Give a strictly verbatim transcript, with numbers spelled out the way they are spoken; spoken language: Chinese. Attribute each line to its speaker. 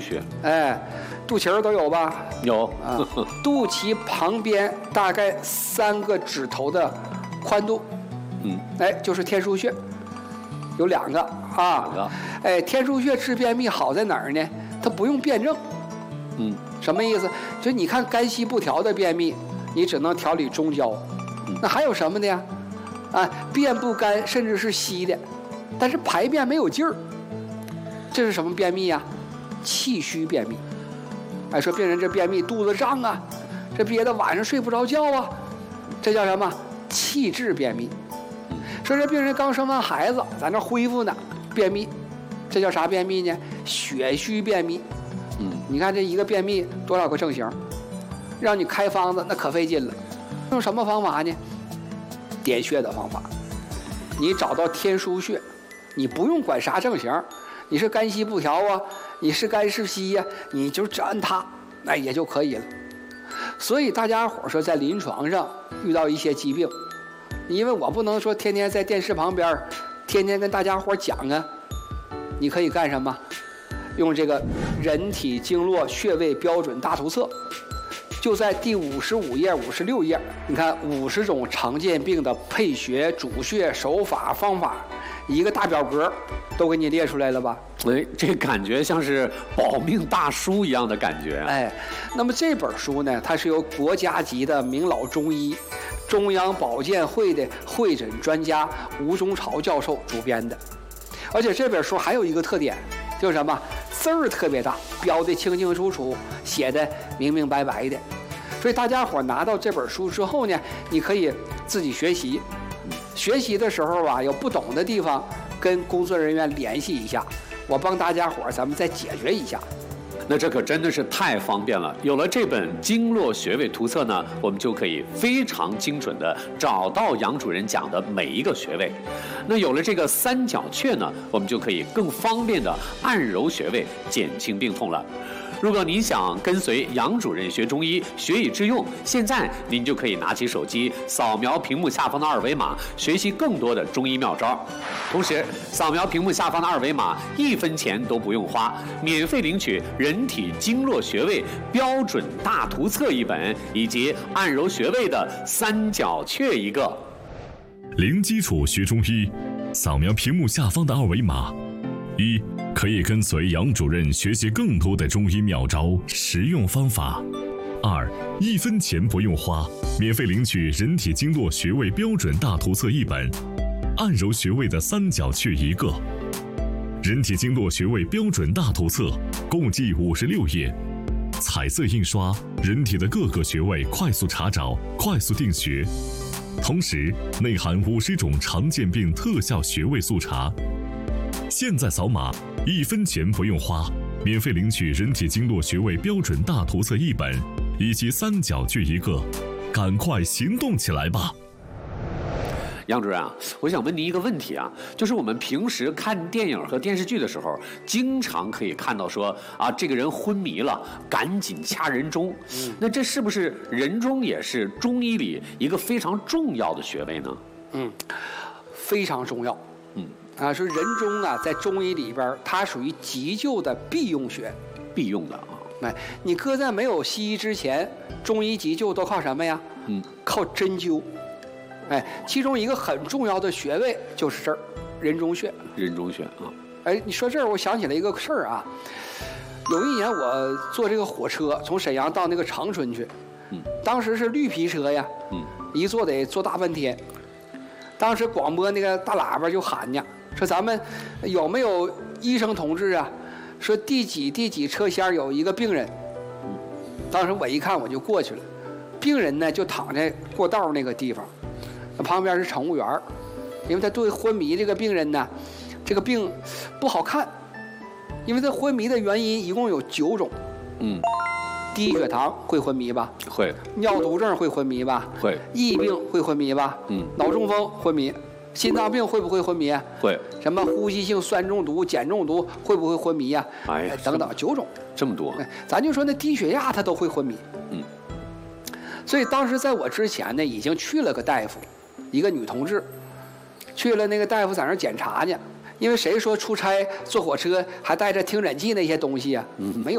Speaker 1: 穴，
Speaker 2: 哎，肚脐儿都有吧？
Speaker 1: 有
Speaker 2: 啊，肚脐旁边大概三个指头的宽度，
Speaker 1: 嗯，
Speaker 2: 哎，就是天枢穴，有两个啊。
Speaker 1: 两个。
Speaker 2: 哎，天枢穴治便秘好在哪儿呢？它不用辩证。
Speaker 1: 嗯，
Speaker 2: 什么意思？就你看肝息不调的便秘，你只能调理中焦。
Speaker 1: 嗯、
Speaker 2: 那还有什么的呀？啊，便不干甚至是稀的，但是排便没有劲儿，这是什么便秘呀？气虚便秘。哎，说病人这便秘肚子胀啊，这憋得晚上睡不着觉啊，这叫什么？气滞便秘。说这病人刚生完孩子，在那恢复呢，便秘，这叫啥便秘呢？血虚便秘。
Speaker 1: 嗯，
Speaker 2: 你看这一个便秘多少个症型，让你开方子那可费劲了。用什么方法呢？点穴的方法。你找到天枢穴，你不用管啥症型，你是肝息不调啊，你是肝是稀呀、啊，你就只按它，那也就可以了。所以大家伙说，在临床上遇到一些疾病，因为我不能说天天在电视旁边，天天跟大家伙讲啊，你可以干什么？用这个人体经络穴位标准大图册，就在第五十五页、五十六页，你看五十种常见病的配穴、主穴、手法、方法，一个大表格都给你列出来了吧？
Speaker 1: 哎，这感觉像是保命大书一样的感觉。
Speaker 2: 哎，那么这本书呢，它是由国家级的名老中医、中央保健会的会诊专家吴中朝教授主编的，而且这本书还有一个特点，就是什么？字儿特别大，标的清清楚楚，写的明明白白的。所以大家伙拿到这本书之后呢，你可以自己学习。学习的时候啊，有不懂的地方，跟工作人员联系一下，我帮大家伙咱们再解决一下。
Speaker 1: 那这可真的是太方便了。有了这本经络穴位图册呢，我们就可以非常精准地找到杨主任讲的每一个穴位。那有了这个三角穴呢，我们就可以更方便地按揉穴位，减轻病痛了。如果您想跟随杨主任学中医，学以致用，现在您就可以拿起手机，扫描屏幕下方的二维码，学习更多的中医妙招。同时，扫描屏幕下方的二维码，一分钱都不用花，免费领取人体经络穴位标准大图册一本，以及按揉穴位的三角穴一个。
Speaker 3: 零基础学中医，扫描屏幕下方的二维码。一，可以跟随杨主任学习更多的中医妙招、实用方法。二，一分钱不用花，免费领取人体经络穴位标准大图册一本，按揉穴位的三角穴一个。人体经络穴位标准大图册共计五十六页，彩色印刷，人体的各个穴位快速查找、快速定穴，同时内含五十种常见病特效穴位速查。现在扫码，一分钱不用花，免费领取人体经络穴位标准大图册一本，以及三角穴一个，赶快行动起来吧！
Speaker 1: 杨主任啊，我想问您一个问题啊，就是我们平时看电影和电视剧的时候，经常可以看到说啊，这个人昏迷了，赶紧掐人中。嗯，那这是不是人中也是中医里一个非常重要的穴位呢？
Speaker 2: 嗯，非常重要。
Speaker 1: 嗯。
Speaker 2: 啊，说人中啊，在中医里边，它属于急救的必用穴，
Speaker 1: 必用的啊。
Speaker 2: 哎，你搁在没有西医之前，中医急救都靠什么呀？
Speaker 1: 嗯，靠
Speaker 2: 针灸。哎，其中一个很重要的穴位就是这儿，人中穴。
Speaker 1: 人中穴啊。
Speaker 2: 哎，你说这儿，我想起来一个事儿啊。有一年我坐这个火车从沈阳到那个长春去，
Speaker 1: 嗯，
Speaker 2: 当时是绿皮车呀，
Speaker 1: 嗯，
Speaker 2: 一坐得坐大半天。当时广播那个大喇叭就喊呢。说咱们有没有医生同志啊？说第几第几车厢有一个病人。当时我一看我就过去了，病人呢就躺在过道那个地方，旁边是乘务员，因为他对昏迷这个病人呢，这个病不好看，因为他昏迷的原因一共有九种。嗯，低血糖会昏迷吧？
Speaker 1: 会。
Speaker 2: 尿毒症会昏迷吧？
Speaker 1: 会。
Speaker 2: 疫病会昏迷吧？
Speaker 1: 嗯。
Speaker 2: 脑中风昏迷。心脏病会不会昏迷？
Speaker 1: 会。
Speaker 2: 什么呼吸性酸中毒、碱中毒会不会昏迷呀？
Speaker 1: 哎呀，
Speaker 2: 等等，九种，
Speaker 1: 这么多。
Speaker 2: 咱就说那低血压他都会昏迷。
Speaker 1: 嗯。
Speaker 2: 所以当时在我之前呢，已经去了个大夫，一个女同志，去了那个大夫在那儿检查呢。因为谁说出差坐火车还带着听诊器那些东西啊？嗯，没有。